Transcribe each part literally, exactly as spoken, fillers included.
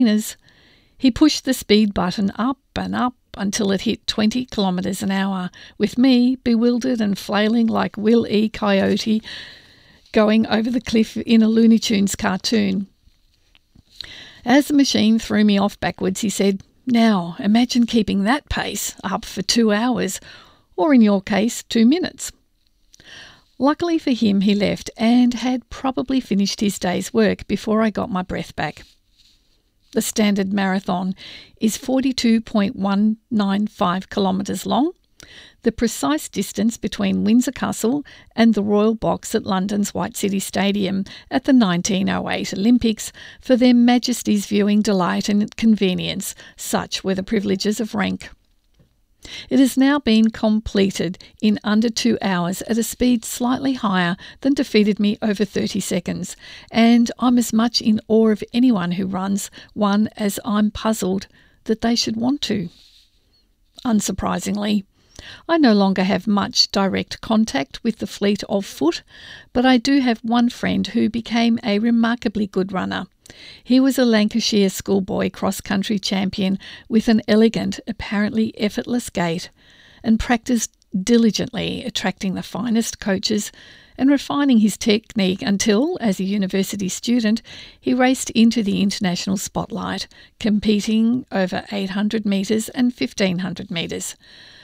He pushed the speed button up and up until it hit twenty kilometres an hour, with me bewildered and flailing like Will E. Coyote going over the cliff in a Looney Tunes cartoon. As the machine threw me off backwards, he said, "Now, imagine keeping that pace up for two hours, or in your case, two minutes." Luckily for him, he left and had probably finished his day's work before I got my breath back. The standard marathon is forty-two point one nine five kilometres long, the precise distance between Windsor Castle and the Royal Box at London's White City Stadium at the nineteen oh eight Olympics for their Majesty's viewing delight and convenience. Such were the privileges of rank. It has now been completed in under two hours at a speed slightly higher than defeated me over thirty seconds, and I'm as much in awe of anyone who runs one as I'm puzzled that they should want to. Unsurprisingly, I no longer have much direct contact with the fleet of foot, but I do have one friend who became a remarkably good runner. He was a Lancashire schoolboy cross-country champion with an elegant, apparently effortless gait, and practised diligently, attracting the finest coaches and refining his technique until, as a university student, he raced into the international spotlight, competing over eight hundred metres and fifteen hundred metres.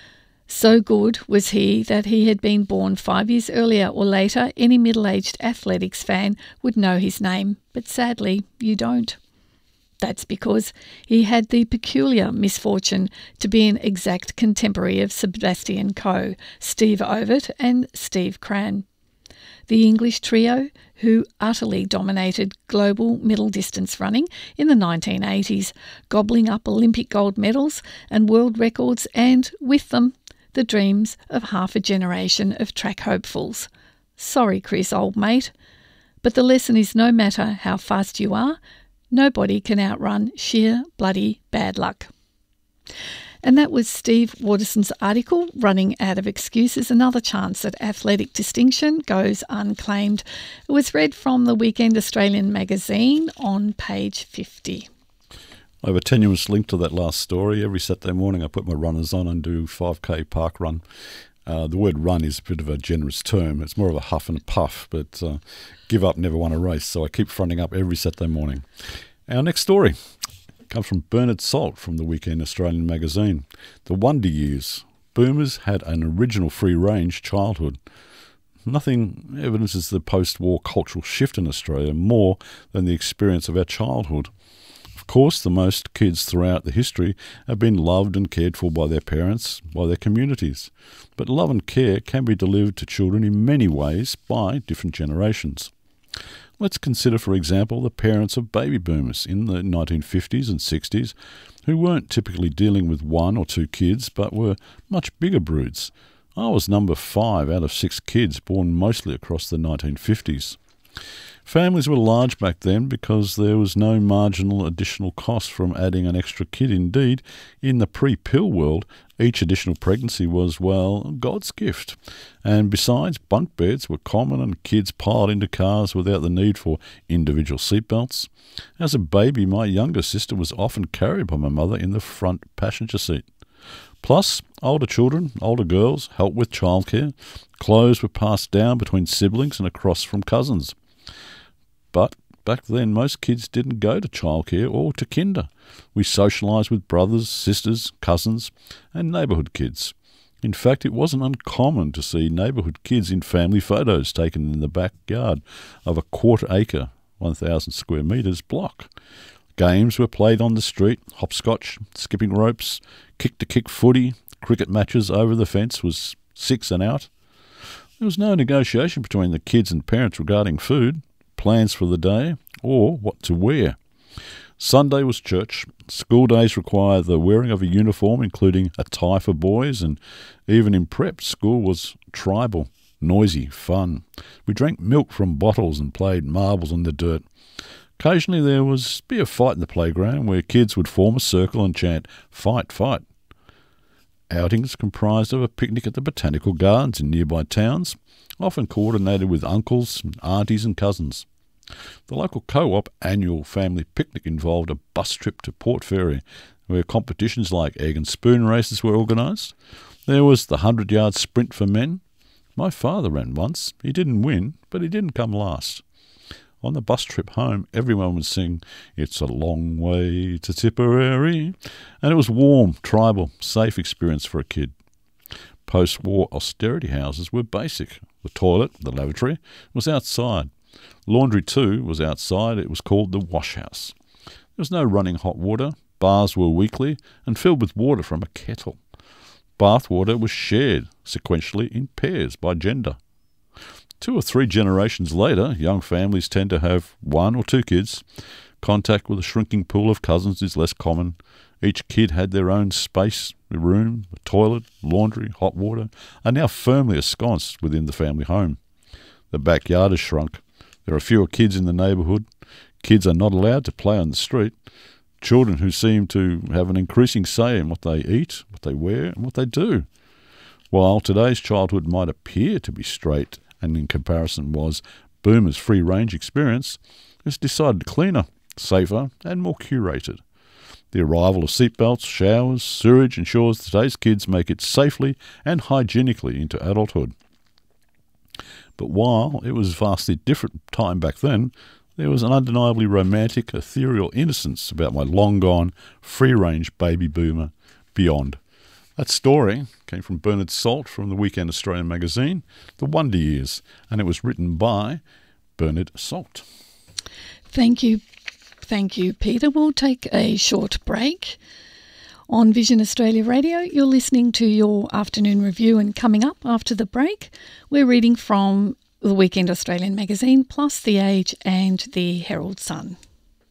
So good was he that he had been born five years earlier or later. Any middle-aged athletics fan would know his name, but sadly you don't. That's because he had the peculiar misfortune to be an exact contemporary of Sebastian Coe, Steve Ovett and Steve Cran, the English trio who utterly dominated global middle-distance running in the nineteen eighties, gobbling up Olympic gold medals and world records, and with them the dreams of half a generation of track hopefuls. Sorry, Chris, old mate, but the lesson is no matter how fast you are, nobody can outrun sheer bloody bad luck. And that was Steve Waterson's article, Running Out of Excuses, Another Chance at Athletic Distinction Goes Unclaimed. It was read from the Weekend Australian magazine on page fifty. I have a tenuous link to that last story. Every Saturday morning I put my runners on and do five K park run. Uh, the word run is a bit of a generous term. It's more of a huff and a puff, but uh, give up, never won a race, so I keep fronting up every Saturday morning. Our next story comes from Bernard Salt from the Weekend Australian magazine. The Wonder Years. Boomers had an original free-range childhood. Nothing evidences the post-war cultural shift in Australia more than the experience of our childhood. Of course, the most kids throughout the history have been loved and cared for by their parents, by their communities. But love and care can be delivered to children in many ways by different generations. Let's consider, for example, the parents of baby boomers in the nineteen fifties and sixties who weren't typically dealing with one or two kids but were much bigger broods. I was number five out of six kids born mostly across the nineteen fifties. Families were large back then because there was no marginal additional cost from adding an extra kid. Indeed, in the pre-pill world, each additional pregnancy was, well, God's gift. And besides, bunk beds were common and kids piled into cars without the need for individual seatbelts. As a baby, my younger sister was often carried by my mother in the front passenger seat. Plus, older children, older girls, helped with childcare. Clothes were passed down between siblings and across from cousins. But back then, most kids didn't go to childcare or to kinder. We socialised with brothers, sisters, cousins, and neighbourhood kids. In fact, it wasn't uncommon to see neighbourhood kids in family photos taken in the backyard of a quarter-acre, one thousand square metres block. Games were played on the street, hopscotch, skipping ropes, kick-to-kick footy, cricket matches over the fence was six and out. There was no negotiation between the kids and parents regarding food, plans for the day, or what to wear. Sunday was church. School days required the wearing of a uniform, including a tie for boys, and even in prep, school was tribal, noisy, fun. We drank milk from bottles and played marbles in the dirt. Occasionally there was be a fight in the playground where kids would form a circle and chant, "Fight, fight." Outings comprised of a picnic at the botanical gardens in nearby towns, often coordinated with uncles, aunties and cousins. The local co-op annual family picnic involved a bus trip to Port Fairy, where competitions like egg and spoon races were organised. There was the hundred-yard sprint for men. My father ran once. He didn't win, but he didn't come last. On the bus trip home, everyone would sing, "It's a long way to Tipperary," and it was warm, tribal, safe experience for a kid. Post-war austerity houses were basic. The toilet, the lavatory, was outside. Laundry too was outside. It was called the wash house. There was no running hot water. Baths were weekly and filled with water from a kettle. Bath water was shared sequentially in pairs by gender. Two or three generations later, young families tend to have one or two kids. Contact with a shrinking pool of cousins is less common. Each kid had their own space, a room, a toilet, laundry, hot water, are now firmly ensconced within the family home. The backyard has shrunk. There are fewer kids in the neighbourhood. Kids are not allowed to play on the street. Children who seem to have an increasing say in what they eat, what they wear, and what they do. While today's childhood might appear to be straight and in comparison was Boomer's free-range experience, it's decided cleaner, safer, and more curated. The arrival of seatbelts, showers, sewerage ensures today's kids make it safely and hygienically into adulthood. But while it was a vastly different time back then, there was an undeniably romantic, ethereal innocence about my long-gone, free-range baby boomer beyond. That story came from Bernard Salt from the Weekend Australian magazine, The Wonder Years, and it was written by Bernard Salt. Thank you. Thank you, Peter. We'll take a short break. On Vision Australia Radio, you're listening to your afternoon review, and coming up after the break, we're reading from the Weekend Australian magazine, plus The Age and the Herald Sun.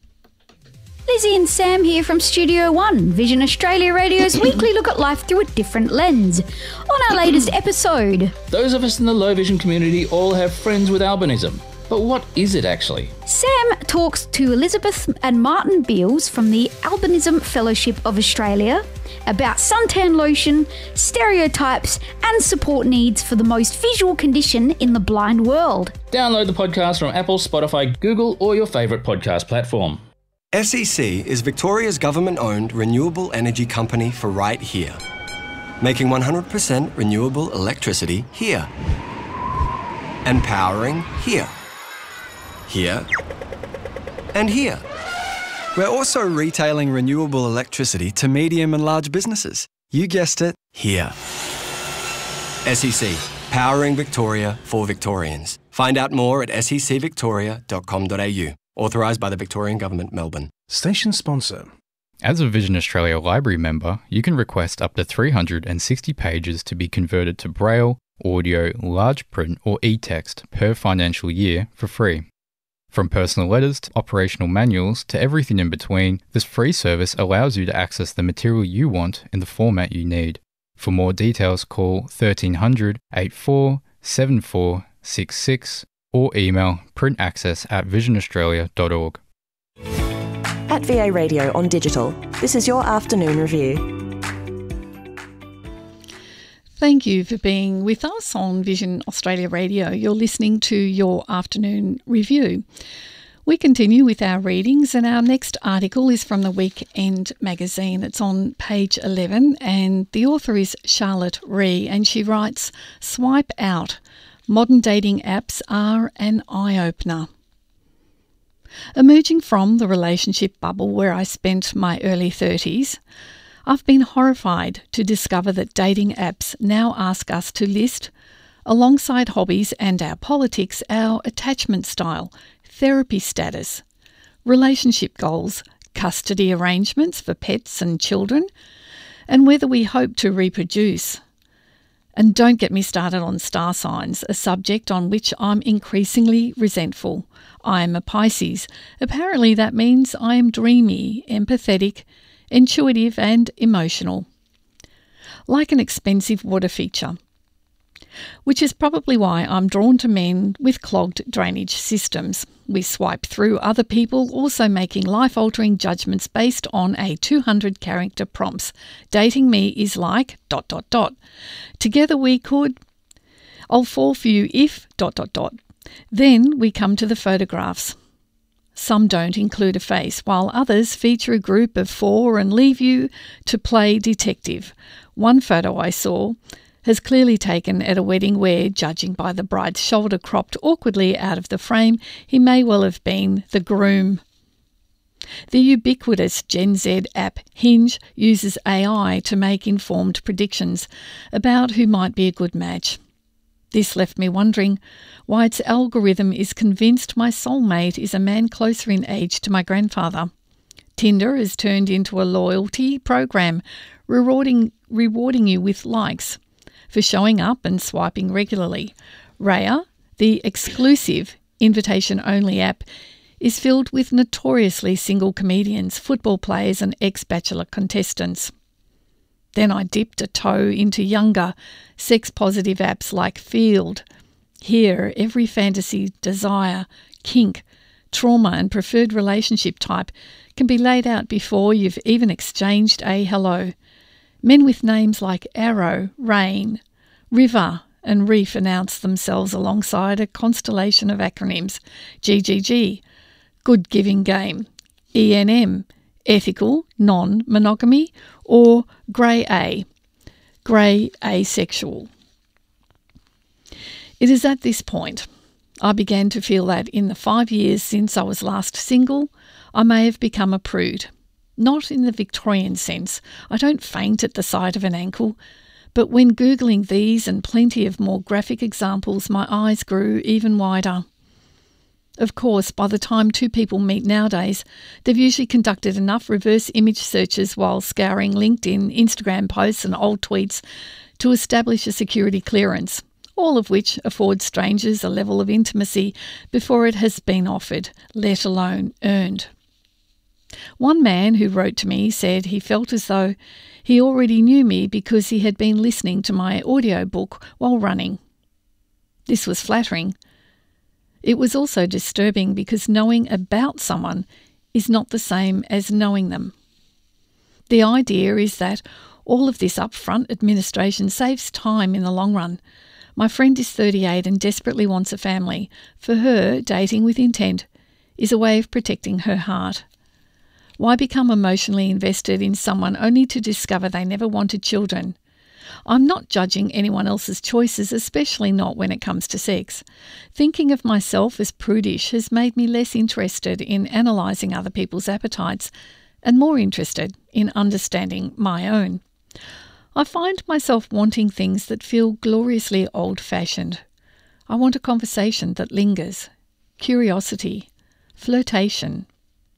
Lizzie and Sam here from Studio One, Vision Australia Radio's weekly look at life through a different lens. On our latest episode, those of us in the low vision community all have friends with albinism. But what is it actually? Sam talks to Elizabeth and Martin Beals from the Albinism Fellowship of Australia about suntan lotion, stereotypes and support needs for the most visual condition in the blind world. Download the podcast from Apple, Spotify, Google or your favourite podcast platform. S E C is Victoria's government-owned renewable energy company for right here, making one hundred percent renewable electricity here and powering here. Here, and here. We're also retailing renewable electricity to medium and large businesses. You guessed it, here. S E C, powering Victoria for Victorians. Find out more at s e c victoria dot com dot a u. Authorised by the Victorian Government, Melbourne. Station sponsor. As a Vision Australia Library member, you can request up to three hundred sixty pages to be converted to Braille, audio, large print or e-text per financial year for free. From personal letters to operational manuals to everything in between, this free service allows you to access the material you want in the format you need. For more details, call thirteen hundred, eighty-four, seventy-four, sixty-six or email printaccess at vision australia dot org. At V A Radio on digital, this is your afternoon review. Thank you for being with us on Vision Australia Radio. You're listening to your afternoon review. We continue with our readings, and our next article is from the Weekend magazine. It's on page eleven, and the author is Charlotte Ree, and she writes, "Swipe out. Modern dating apps are an eye-opener." Emerging from the relationship bubble where I spent my early thirties, I've been horrified to discover that dating apps now ask us to list, alongside hobbies and our politics, our attachment style, therapy status, relationship goals, custody arrangements for pets and children, and whether we hope to reproduce. And don't get me started on star signs, a subject on which I'm increasingly resentful. I am a Pisces. Apparently that means I am dreamy, empathetic, intuitive and emotional. Like an expensive water feature. Which is probably why I'm drawn to men with clogged drainage systems. We swipe through other people, also making life-altering judgments based on a two hundred character prompts. Dating me is like dot dot dot. Together we could. I'll fall for you if dot dot dot. Then we come to the photographs. Some don't include a face, while others feature a group of four and leave you to play detective. One photo I saw has clearly taken at a wedding where, judging by the bride's shoulder cropped awkwardly out of the frame, he may well have been the groom. The ubiquitous Gen Z app Hinge uses A I to make informed predictions about who might be a good match. This left me wondering why its algorithm is convinced my soulmate is a man closer in age to my grandfather. Tinder has turned into a loyalty program, rewarding, rewarding you with likes for showing up and swiping regularly. Raya, the exclusive invitation-only app, is filled with notoriously single comedians, football players and ex-bachelor contestants. Then I dipped a toe into younger, sex-positive apps like Field. Here, every fantasy, desire, kink, trauma and preferred relationship type can be laid out before you've even exchanged a hello. Men with names like Arrow, Rain, River and Reef announce themselves alongside a constellation of acronyms: G G G, Good Giving Game, E N M, Ethical, Non-Monogamy, or Grey A, Grey Asexual. It is at this point I began to feel that in the five years since I was last single, I may have become a prude. Not in the Victorian sense. I don't faint at the sight of an ankle, but when Googling these and plenty of more graphic examples, my eyes grew even wider. Of course, by the time two people meet nowadays, they've usually conducted enough reverse image searches while scouring LinkedIn, Instagram posts and old tweets to establish a security clearance, all of which affords strangers a level of intimacy before it has been offered, let alone earned. One man who wrote to me said he felt as though he already knew me because he had been listening to my audiobook while running. This was flattering. It was also disturbing because knowing about someone is not the same as knowing them. The idea is that all of this upfront administration saves time in the long run. My friend is thirty-eight and desperately wants a family. For her, dating with intent is a way of protecting her heart. Why become emotionally invested in someone only to discover they never wanted children? I'm not judging anyone else's choices, especially not when it comes to sex. Thinking of myself as prudish has made me less interested in analysing other people's appetites and more interested in understanding my own. I find myself wanting things that feel gloriously old-fashioned. I want a conversation that lingers, curiosity, flirtation.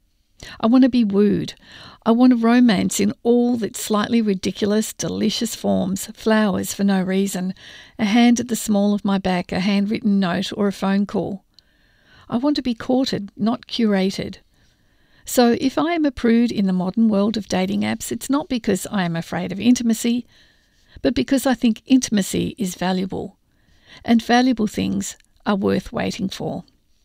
I want to be wooed. I want a romance in all its slightly ridiculous, delicious forms, flowers for no reason, a hand at the small of my back, a handwritten note or a phone call. I want to be courted, not curated. So if I am a prude in the modern world of dating apps, it's not because I am afraid of intimacy, but because I think intimacy is valuable, and valuable things are worth waiting for.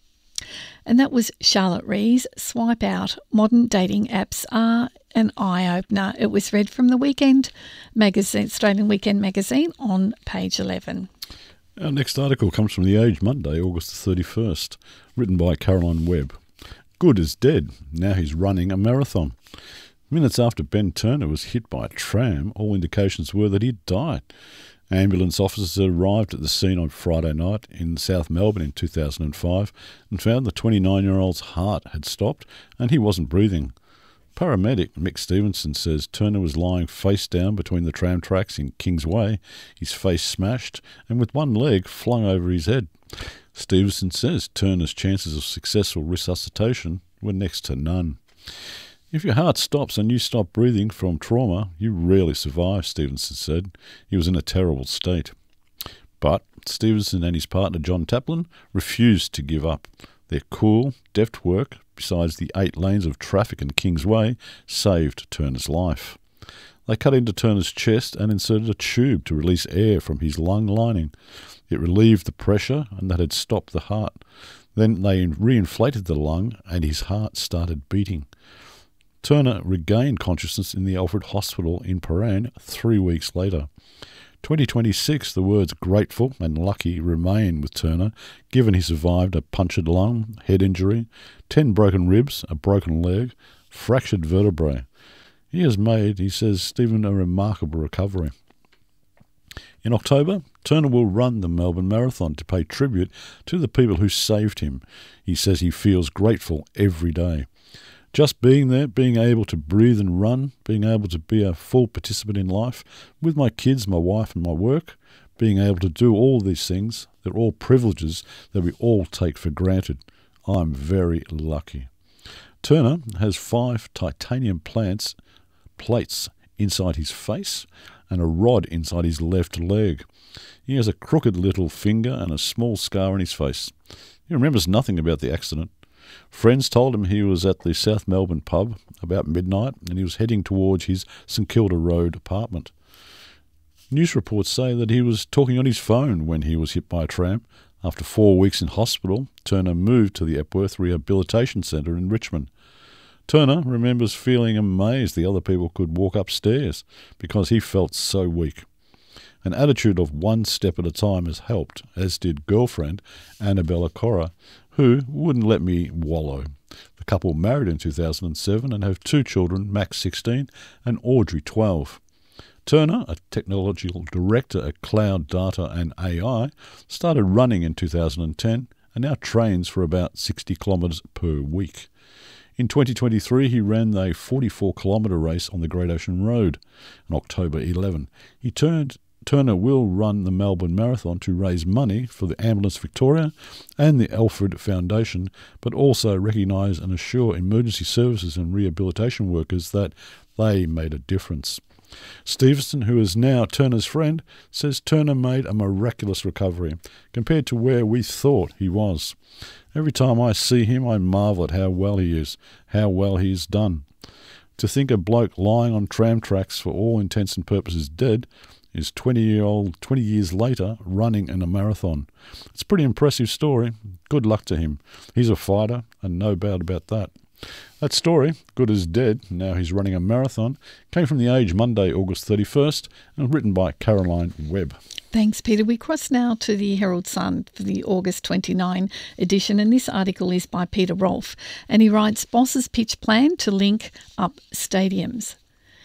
And that was Charlotte Rees' Swipe Out. Modern dating apps are an eye-opener. It was read from the Weekend magazine, Australian Weekend magazine, on page eleven. Our next article comes from The Age, Monday, August the thirty-first, written by Caroline Webb. Good is dead. Now he's running a marathon. Minutes after Ben Turner was hit by a tram, all indications were that he'd died. Ambulance officers arrived at the scene on Friday night in South Melbourne in two thousand five and found the twenty-nine-year-old's heart had stopped and he wasn't breathing. Paramedic Mick Stevenson says Turner was lying face down between the tram tracks in Kingsway, his face smashed and with one leg flung over his head. Stevenson says Turner's chances of successful resuscitation were next to none. If your heart stops and you stop breathing from trauma, you rarely survive, Stevenson said. He was in a terrible state. But Stevenson and his partner John Taplin refused to give up. Their cool, deft work, besides the eight lanes of traffic in Kingsway, saved Turner's life. They cut into Turner's chest and inserted a tube to release air from his lung lining. It relieved the pressure and that had stopped the heart. Then they reinflated the lung and his heart started beating. Turner regained consciousness in the Alfred Hospital in Paran three weeks later. twenty twenty-six, the words grateful and lucky remain with Turner, given he survived a punctured lung, head injury, ten broken ribs, a broken leg, fractured vertebrae. He has made, he says, Stephen, a remarkable recovery. In October, Turner will run the Melbourne Marathon to pay tribute to the people who saved him. He says he feels grateful every day. Just being there, being able to breathe and run, being able to be a full participant in life with my kids, my wife and my work, being able to do all these things, they're all privileges that we all take for granted. I'm very lucky. Turner has five titanium plants, plates inside his face and a rod inside his left leg. He has a crooked little finger and a small scar on his face. He remembers nothing about the accident. Friends told him he was at the South Melbourne pub about midnight and he was heading towards his St Kilda Road apartment. News reports say that he was talking on his phone when he was hit by a tram. After four weeks in hospital, Turner moved to the Epworth Rehabilitation Centre in Richmond. Turner remembers feeling amazed the other people could walk upstairs because he felt so weak. An attitude of one step at a time has helped, as did girlfriend Annabella Cora, who wouldn't let me wallow. The couple married in two thousand seven and have two children, Max sixteen and Audrey twelve. Turner, a technological director at Cloud Data and A I, started running in two thousand ten and now trains for about sixty kilometres per week. In twenty twenty-three, he ran a forty-four kilometre race on the Great Ocean Road on October eleventh. He turned Turner will run the Melbourne Marathon to raise money for the Ambulance Victoria and the Alfred Foundation, but also recognise and assure emergency services and rehabilitation workers that they made a difference. Stevenson, who is now Turner's friend, says Turner made a miraculous recovery compared to where we thought he was. Every time I see him, I marvel at how well he is, how well he's done. To think a bloke lying on tram tracks for all intents and purposes dead is twenty-year-old, twenty years later running in a marathon. It's a pretty impressive story. Good luck to him. He's a fighter, and no doubt about that. That story, Good as Dead, now he's running a marathon, came from The Age Monday, August thirty-first, and written by Caroline Webb. Thanks, Peter. We cross now to the Herald Sun for the August twenty-ninth edition, and this article is by Peter Rolfe, and he writes, Bosses pitch plan to link up stadiums.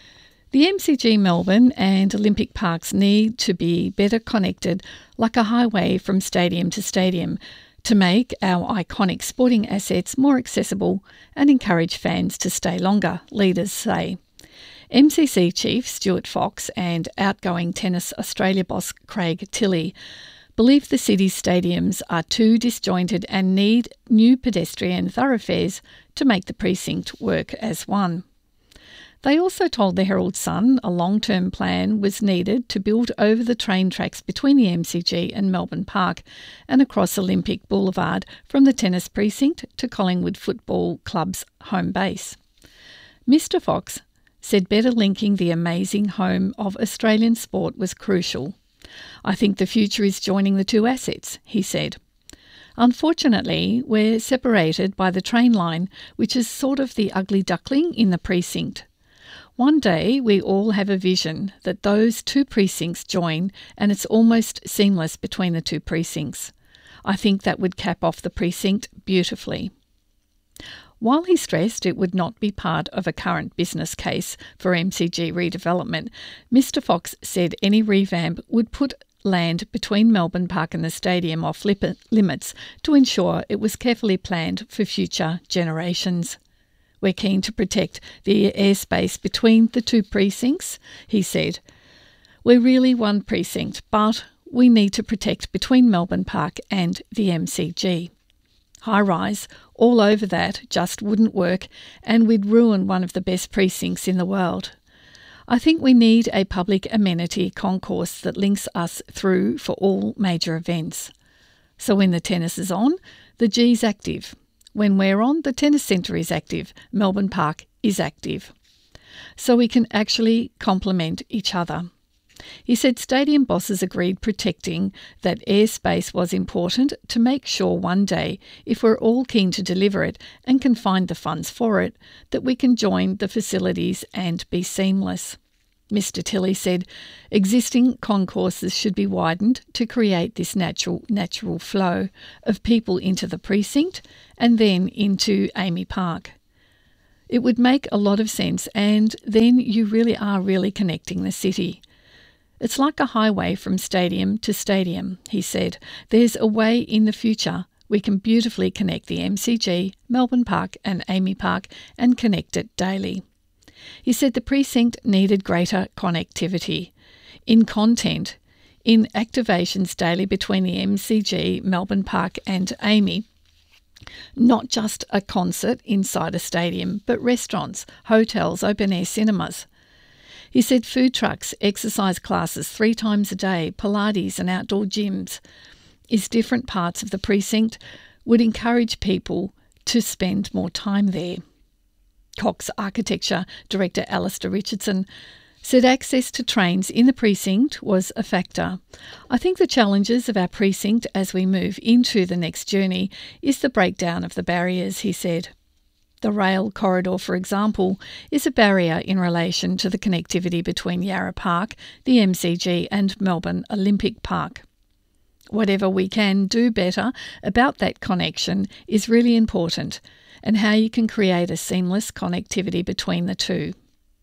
The M C G Melbourne and Olympic Parks need to be better connected like a highway from stadium to stadium to make our iconic sporting assets more accessible and encourage fans to stay longer, leaders say. M C C chief Stuart Fox and outgoing Tennis Australia boss Craig Tilley believe the city's stadiums are too disjointed and need new pedestrian thoroughfares to make the precinct work as one. They also told the Herald Sun a long-term plan was needed to build over the train tracks between the M C G and Melbourne Park and across Olympic Boulevard from the tennis precinct to Collingwood Football Club's home base. Mister Fox said better linking the amazing home of Australian sport was crucial. I think the future is joining the two assets, he said. Unfortunately, we're separated by the train line, which is sort of the ugly duckling in the precinct. One day we all have a vision that those two precincts join and it's almost seamless between the two precincts. I think that would cap off the precinct beautifully. While he stressed it would not be part of a current business case for M C G redevelopment, Mister Fox said any revamp would put land between Melbourne Park and the stadium off limits to ensure it was carefully planned for future generations. We're keen to protect the airspace between the two precincts, he said. We're really one precinct, but we need to protect between Melbourne Park and the M C G. High-rise all over that just wouldn't work and we'd ruin one of the best precincts in the world. I think we need a public amenity concourse that links us through for all major events. So when the tennis is on, the G's active. When we're on, the tennis centre is active. Melbourne Park is active. So we can actually complement each other. He said stadium bosses agreed protecting that airspace was important to make sure one day, if we're all keen to deliver it and can find the funds for it, that we can join the facilities and be seamless. Mister Tilley said existing concourses should be widened to create this natural natural flow of people into the precinct and then into Amy Park. It would make a lot of sense, and then you really are really connecting the city. It's like a highway from stadium to stadium, he said. There's a way in the future we can beautifully connect the M C G, Melbourne Park and Amy Park and connect it daily. He said the precinct needed greater connectivity in content, in activations daily between the M C G, Melbourne Park and Amy. Not just a concert inside a stadium, but restaurants, hotels, open-air cinemas. He said food trucks, exercise classes three times a day, Pilates and outdoor gyms is different parts of the precinct would encourage people to spend more time there. Cox Architecture Director Alistair Richardson said access to trains in the precinct was a factor. I think the challenges of our precinct as we move into the next journey is the breakdown of the barriers, he said. The rail corridor, for example, is a barrier in relation to the connectivity between Yarra Park, the M C G and Melbourne Olympic Park. Whatever we can do better about that connection is really important, and how you can create a seamless connectivity between the two.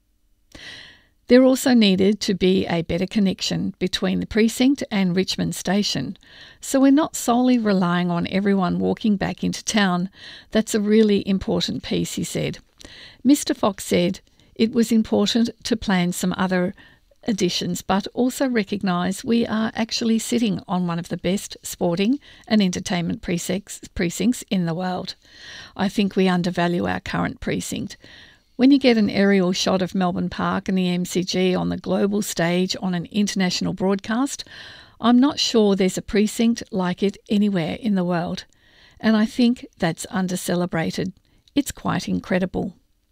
There also needed to be a better connection between the precinct and Richmond Station, so we're not solely relying on everyone walking back into town. That's a really important piece, he said. Mister Fox said it was important to plan some other additions, but also recognise we are actually sitting on one of the best sporting and entertainment precincts, precincts in the world. I think we undervalue our current precinct. When you get an aerial shot of Melbourne Park and the M C G on the global stage on an international broadcast, I'm not sure there's a precinct like it anywhere in the world. And I think that's under-celebrated. It's quite incredible.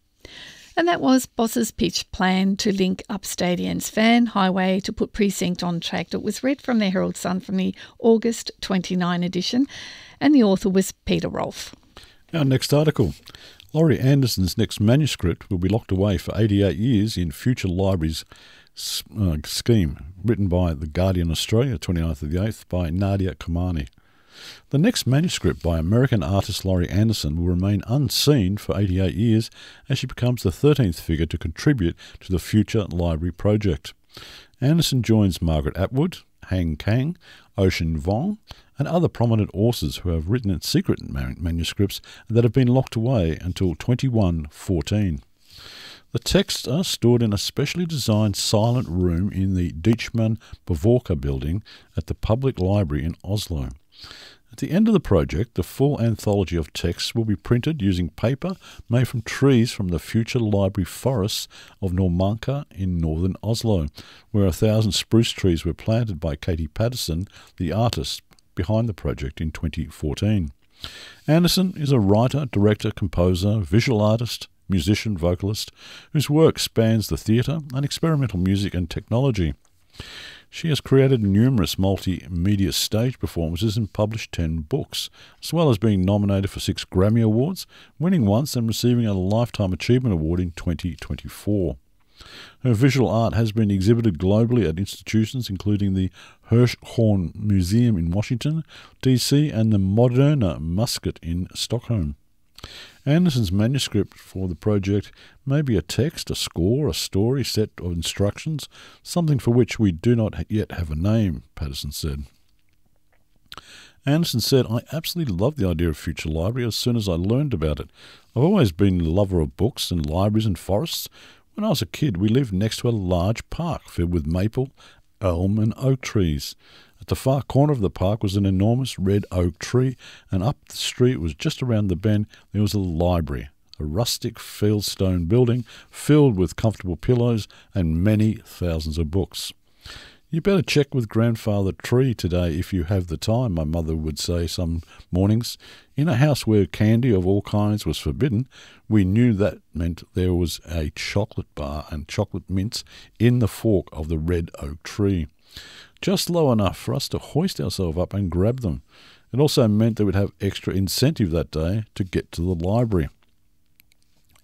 And that was Boss's pitch plan to link up Stadium's fan highway to put precinct on track. It was read from the Herald Sun from the August twenty-ninth edition, and the author was Peter Rolfe. Our next article. Laurie Anderson's next manuscript will be locked away for eighty-eight years in Future Libraries uh, scheme, written by The Guardian Australia, twenty-ninth of the eighth, by Nadia Kamani. The next manuscript by American artist Laurie Anderson will remain unseen for eighty-eight years as she becomes the thirteenth figure to contribute to the Future Library project. Anderson joins Margaret Atwood, Hang Kang, Ocean Vuong, and other prominent authors who have written secret manuscripts that have been locked away until twenty-one fourteen. The texts are stored in a specially designed silent room in the Deichman Bavorka building at the Public Library in Oslo. At the end of the project, the full anthology of texts will be printed using paper made from trees from the Future Library forests of Nordmarka in northern Oslo, where a thousand spruce trees were planted by Katie Patterson, the artist behind the project, in twenty fourteen. Anderson is a writer, director, composer, visual artist, musician, vocalist, whose work spans the theatre and experimental music and technology. She has created numerous multimedia stage performances and published ten books, as well as being nominated for six Grammy Awards, winning once and receiving a Lifetime Achievement Award in twenty twenty-four. Her visual art has been exhibited globally at institutions including the Hirshhorn Museum in Washington, D C and the Moderna Musket in Stockholm. Anderson's manuscript for the project may be a text, a score, a story, set of instructions, something for which we do not yet have a name, Patterson said. Anderson said, I absolutely love the idea of Future Library as soon as I learned about it. I've always been a lover of books and libraries and forests. When I was a kid, we lived next to a large park filled with maple, elm and oak trees. At the far corner of the park was an enormous red oak tree, and up the street, was just around the bend, there was a library, a rustic fieldstone building filled with comfortable pillows and many thousands of books. You better check with Grandfather Tree today if you have the time, my mother would say some mornings. In a house where candy of all kinds was forbidden, we knew that meant there was a chocolate bar and chocolate mints in the fork of the red oak tree, just low enough for us to hoist ourselves up and grab them. It also meant that we'd have extra incentive that day to get to the library.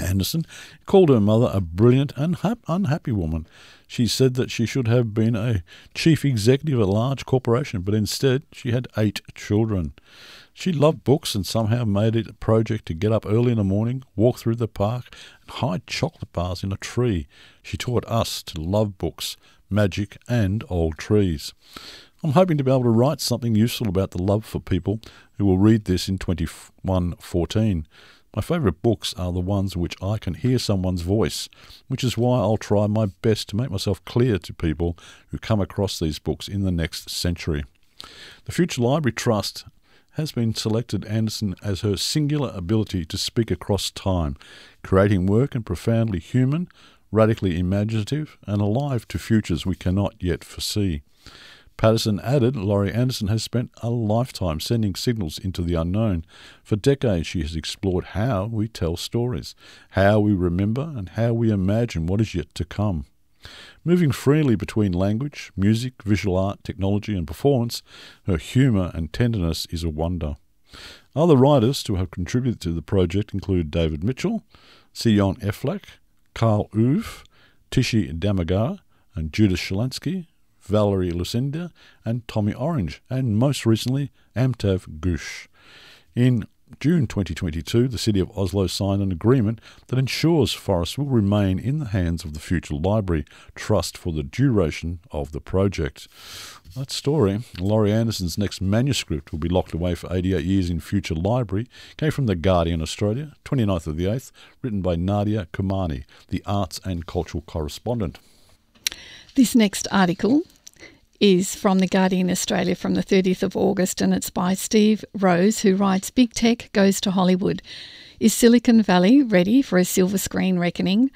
Anderson called her mother a brilliant and hap- unhappy woman. She said that she should have been a chief executive of a large corporation, but instead she had eight children. She loved books and somehow made it a project to get up early in the morning, walk through the park, and hide chocolate bars in a tree. She taught us to love books, magic, and old trees. I'm hoping to be able to write something useful about the love for people who will read this in twenty-one fourteen. My favourite books are the ones in which I can hear someone's voice, which is why I'll try my best to make myself clear to people who come across these books in the next century. The Future Library Trust has been selected Anderson as her singular ability to speak across time, creating work and profoundly human, radically imaginative, and alive to futures we cannot yet foresee. Patterson added, Laurie Anderson has spent a lifetime sending signals into the unknown. For decades she has explored how we tell stories, how we remember, and how we imagine what is yet to come. Moving freely between language, music, visual art, technology, and performance, her humour and tenderness is a wonder. Other writers who have contributed to the project include David Mitchell, Sion Eflak, Carl Uve, Tishi Damagara, and Judith Shalansky, Valerie Lucinda, and Tommy Orange, and most recently Amtav Ghosh. In June twenty twenty-two, the City of Oslo signed an agreement that ensures forests will remain in the hands of the Future Library Trust for the duration of the project. That story, Laurie Anderson's next manuscript will be locked away for eighty-eight years in Future Library, came from The Guardian Australia, twenty-ninth of the eighth, written by Nadia Kumani, the arts and cultural correspondent. This next article is from The Guardian Australia from the thirtieth of August, and it's by Steve Rose, who writes, Big Tech goes to Hollywood. Is Silicon Valley ready for a silver screen reckoning?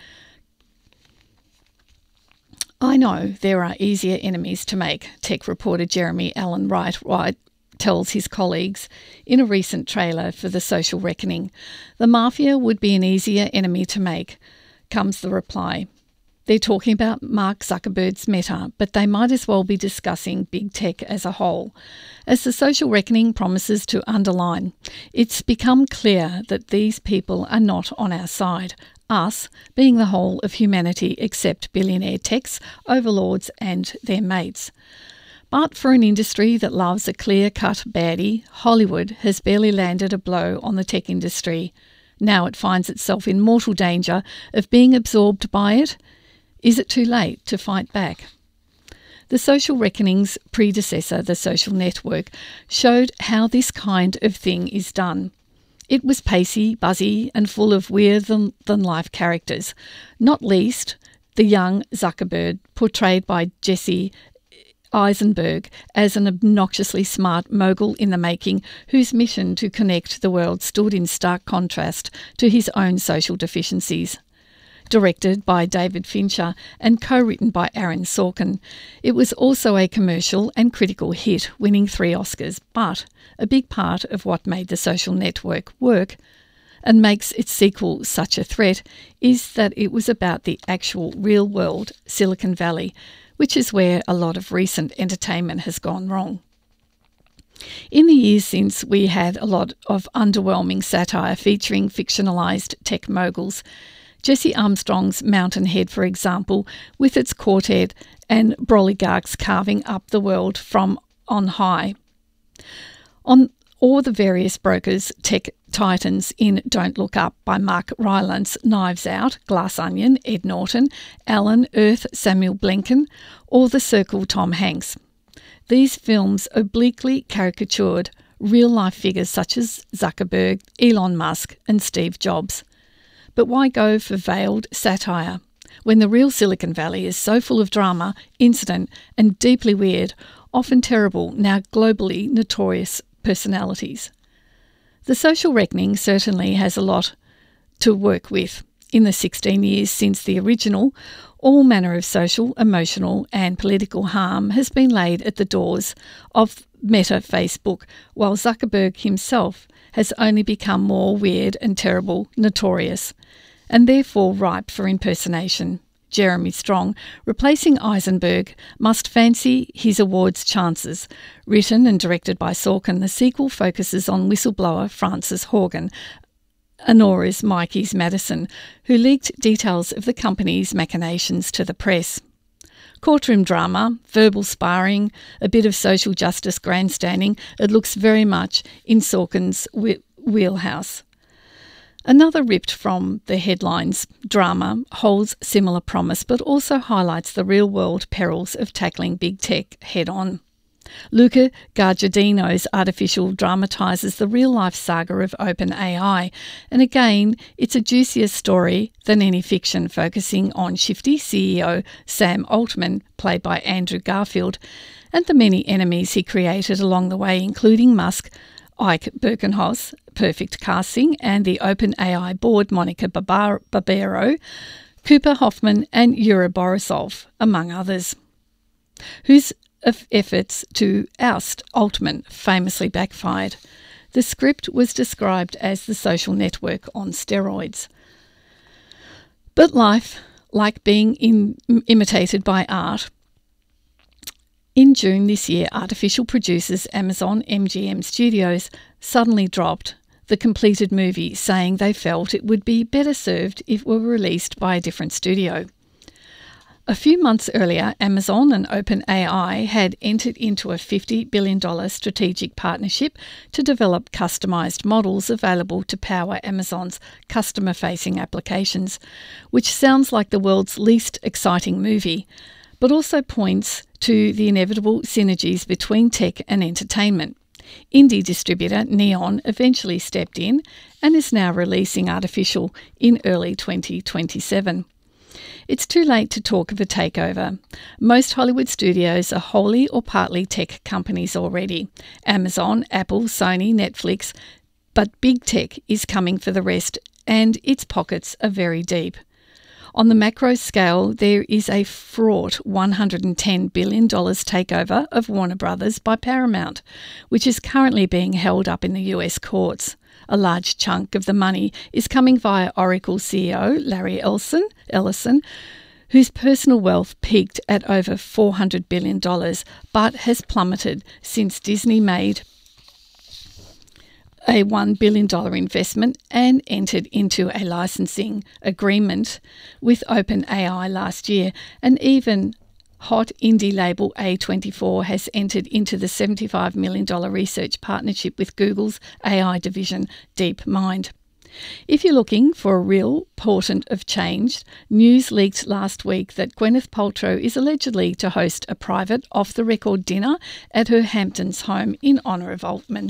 I know there are easier enemies to make, tech reporter Jeremy Allen Wright, Wright tells his colleagues in a recent trailer for The Social Reckoning. The mafia would be an easier enemy to make, comes the reply. They're talking about Mark Zuckerberg's Meta, but they might as well be discussing big tech as a whole. As The Social Reckoning promises to underline, it's become clear that these people are not on our side, us being the whole of humanity except billionaire techs, overlords and their mates. But for an industry that loves a clear-cut baddie, Hollywood has barely landed a blow on the tech industry. Now it finds itself in mortal danger of being absorbed by it. Is it too late to fight back? The Social Reckoning's predecessor, The Social Network, showed how this kind of thing is done. It was pacey, buzzy, and full of weirder-than-life characters, not least the young Zuckerberg, portrayed by Jesse Eisenberg as an obnoxiously smart mogul in the making whose mission to connect the world stood in stark contrast to his own social deficiencies. Directed by David Fincher and co-written by Aaron Sorkin. It was also a commercial and critical hit, winning three Oscars, but a big part of what made The Social Network work and makes its sequel such a threat is that it was about the actual real-world Silicon Valley, which is where a lot of recent entertainment has gone wrong. In the years since, we had a lot of underwhelming satire featuring fictionalised tech moguls. Jesse Armstrong's Mountain Head, for example, with its quartet and broligarchs carving up the world from on high. On or the various brokers' tech titans in Don't Look Up by Mark Rylance, Knives Out, Glass Onion, Ed Norton, Alan, Earth, Samuel Blenken, or The Circle, Tom Hanks. These films obliquely caricatured real-life figures such as Zuckerberg, Elon Musk and Steve Jobs. But why go for veiled satire when the real Silicon Valley is so full of drama, incident and deeply weird, often terrible, now globally notorious personalities? The Social Reckoning certainly has a lot to work with. In the sixteen years since the original, all manner of social, emotional and political harm has been laid at the doors of Meta Facebook, while Zuckerberg himself has only become more weird and terrible, notorious, and therefore ripe for impersonation. Jeremy Strong, replacing Eisenberg, must fancy his awards chances. Written and directed by Sorkin, the sequel focuses on whistleblower Frances Horgan, Honora's Mikey's Madison, who leaked details of the company's machinations to the press. Courtroom drama, verbal sparring, a bit of social justice grandstanding, it looks very much in Sorkin's wheelhouse. Another ripped from the headlines drama holds similar promise, but also highlights the real-world perils of tackling big tech head-on. Luca Guadagnino's Artificial dramatises the real-life saga of OpenAI, and again, it's a juicier story than any fiction, focusing on shifty C E O Sam Altman, played by Andrew Garfield, and the many enemies he created along the way, including Musk, Ike Birkenhaus, perfect casting, and the OpenAI board, Monica Barbar- Barbero, Cooper Hoffman, and Yura Borisov, among others, whose efforts to oust Altman famously backfired. The script was described as the social network on steroids. But life, like being in, imitated by art, in June this year, Artificial producers Amazon M G M Studios suddenly dropped the completed movie, saying they felt it would be better served if it were released by a different studio. A few months earlier, Amazon and OpenAI had entered into a fifty billion dollars strategic partnership to develop customised models available to power Amazon's customer-facing applications, which sounds like the world's least exciting movie, but also points to the inevitable synergies between tech and entertainment. Indie distributor Neon eventually stepped in and is now releasing Artificial in early twenty twenty-seven. It's too late to talk of a takeover. Most Hollywood studios are wholly or partly tech companies already. Amazon, Apple, Sony, Netflix. But big tech is coming for the rest, and its pockets are very deep. On the macro scale, there is a fraught one hundred ten billion dollars takeover of Warner Brothers by Paramount, which is currently being held up in the U S courts. A large chunk of the money is coming via Oracle C E O Larry Ellison, Ellison, whose personal wealth peaked at over four hundred billion dollars, but has plummeted since Disney made a one billion dollars investment and entered into a licensing agreement with OpenAI last year, and even hot indie label A twenty-four has entered into the seventy-five million dollars research partnership with Google's A I division, DeepMind. If you're looking for a real portent of change, news leaked last week that Gwyneth Paltrow is allegedly to host a private, off-the-record dinner at her Hamptons home in honour of Altman.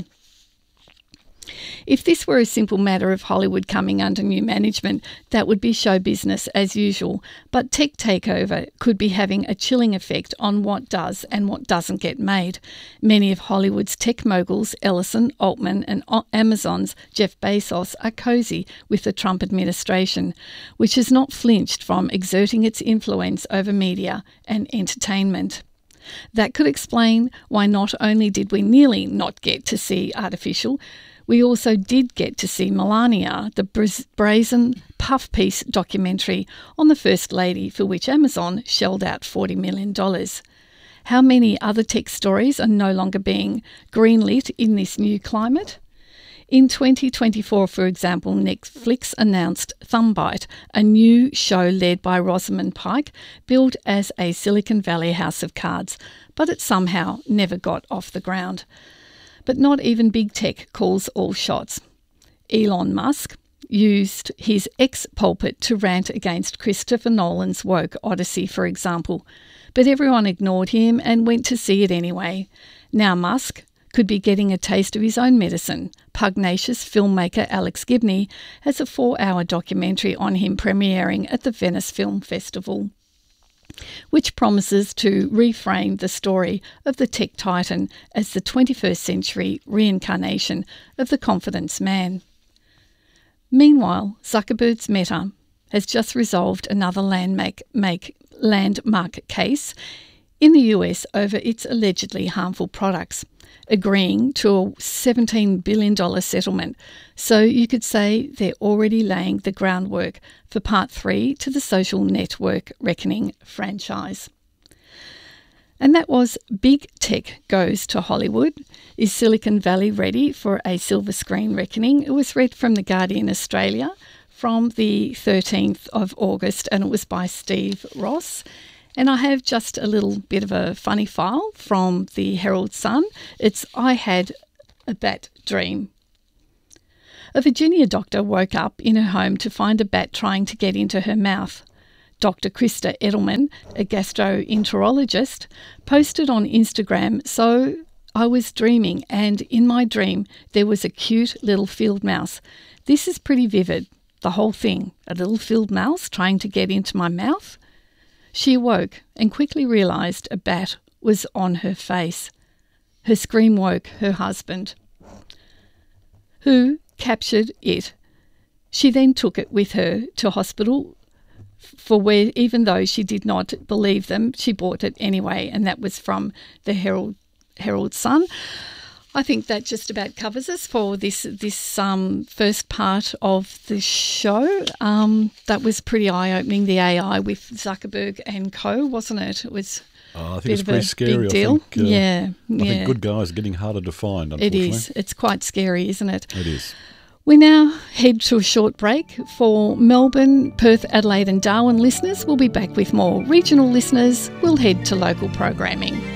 If this were a simple matter of Hollywood coming under new management, that would be show business as usual, but tech takeover could be having a chilling effect on what does and what doesn't get made. Many of Hollywood's tech moguls, Ellison, Altman and Amazon's Jeff Bezos, are cosy with the Trump administration, which has not flinched from exerting its influence over media and entertainment. That could explain why not only did we nearly not get to see Artificial, we also did get to see Melania, the brazen puff piece documentary on the First Lady, for which Amazon shelled out forty million dollars. How many other tech stories are no longer being greenlit in this new climate? In twenty twenty-four, for example, Netflix announced Thumbite, a new show led by Rosamund Pike, billed as a Silicon Valley house of cards, but it somehow never got off the ground. But not even big tech calls all shots. Elon Musk used his ex-pulpit to rant against Christopher Nolan's woke Odyssey, for example, but everyone ignored him and went to see it anyway. Now Musk could be getting a taste of his own medicine. Pugnacious filmmaker Alex Gibney has a four-hour documentary on him premiering at the Venice Film Festival, which promises to reframe the story of the tech titan as the twenty-first century reincarnation of the confidence man. Meanwhile, Zuckerberg's Meta has just resolved another landmark, make, landmark case in the U S over its allegedly harmful products, agreeing to a seventeen billion dollars settlement. So you could say they're already laying the groundwork for part three to the social network reckoning franchise. And that was Big Tech Goes to Hollywood. Is Silicon Valley ready for a silver screen reckoning? It was read from The Guardian Australia from the thirteenth of August, and it was by Steve Ross. And I have just a little bit of a funny file from the Herald Sun. It's I Had a Bat Dream. A Virginia doctor woke up in her home to find a bat trying to get into her mouth. Doctor Krista Edelman, a gastroenterologist, posted on Instagram, "So I was dreaming, and in my dream there was a cute little field mouse. This is pretty vivid, the whole thing, a little field mouse trying to get into my mouth." She awoke and quickly realised a bat was on her face. Her scream woke her husband, who captured it. She then took it with her to hospital, for where, even though she did not believe them, she bought it anyway, and that was from the Herald Herald Sun. I think that just about covers us for this this um, first part of the show. Um, that was pretty eye-opening, the A I with Zuckerberg and co, wasn't it? It was oh, I a think bit it's of pretty a scary. big deal. I think, uh, yeah, I yeah. think good guys are getting harder to find, It unfortunately. is. It's quite scary, isn't it? It is. We now head to a short break. For Melbourne, Perth, Adelaide and Darwin listeners, we'll be back with more. Regional listeners, we'll head to local programming.